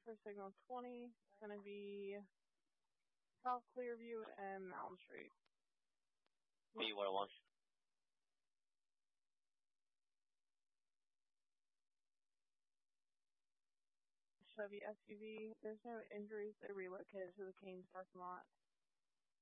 for signal 20. It's going to be South Clearview and Mountain Street. B101. Chevy SUV. There's no injuries. They relocated to the Canes parking lot.